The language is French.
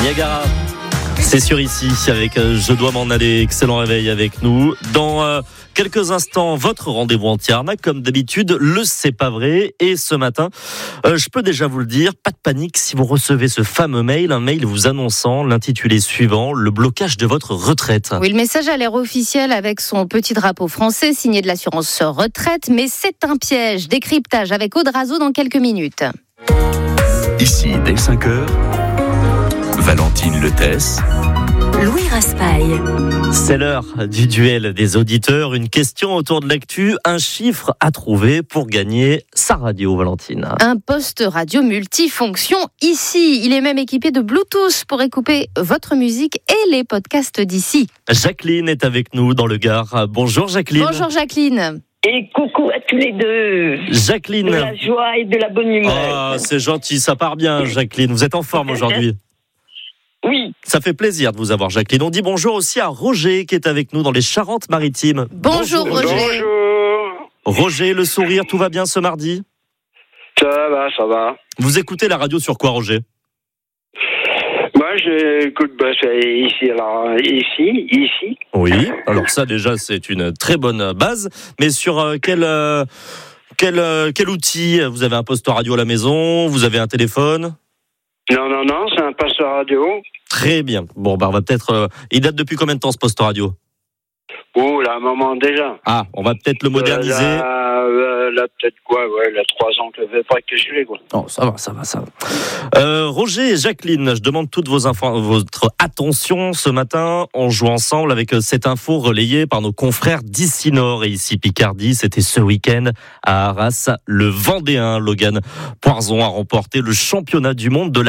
Niagara, c'est sûr ici avec Je dois m'en aller. Excellent réveil avec nous. Dans quelques instants, votre rendez-vous anti-arnaque, comme d'habitude, le C'est pas vrai. Et ce matin, je peux déjà vous le dire, pas de panique si vous recevez ce fameux mail, un mail vous annonçant l'intitulé suivant, le blocage de votre retraite. Oui, le message a l'air officiel avec son petit drapeau français signé de l'assurance retraite, mais c'est un piège. Décryptage avec Aude Razo dans quelques minutes. Ici, dès 5h, Valentine Letès, Louis Raspail. C'est l'heure du duel des auditeurs. Une question autour de l'actu, un chiffre à trouver pour gagner sa radio, Valentine. Un poste radio multifonction ici. Il est même équipé de Bluetooth pour écouter votre musique et les podcasts d'ici. Jacqueline est avec nous dans le Gard. Bonjour Jacqueline. Bonjour Jacqueline. Et coucou à tous les deux. Jacqueline. De la joie et de la bonne humeur. Ah, c'est gentil, ça part bien Jacqueline. Vous êtes en forme aujourd'hui. Oui. Ça fait plaisir de vous avoir Jacqueline. On dit bonjour aussi à Roger qui est avec nous dans les Charentes-Maritimes. Bonjour Roger. Bonjour. Roger, le sourire, tout va bien ce mardi ? Ça va. Vous écoutez la radio sur quoi Roger ? Moi, j'écoute ici. Oui, alors ça déjà c'est une très bonne base. Mais sur quel outil ? Vous avez un poste radio à la maison ? Vous avez un téléphone ? Non, c'est un poste radio. Très bien. Bon, on va peut-être... il date depuis combien de temps ce poste radio ? Oh, là, un moment déjà. Ah, on va peut-être le moderniser. Là, peut-être quoi, ouais, là, 3 ans que je vais pas que je l'ai, quoi. Oh, ça va. Roger et Jacqueline, je demande toute votre attention ce matin. On joue ensemble avec cette info relayée par nos confrères d'ici Nord et ici Picardie. C'était ce week-end à Arras. Le Vendéen Logan Poinzon a remporté le championnat du monde de